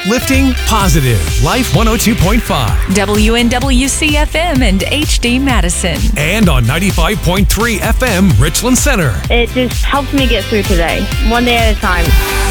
Uplifting, positive. Life 102.5. WNWC-FM and HD Madison. And on 95.3 FM, Richland Center. It just helps me get through today, one day at a time.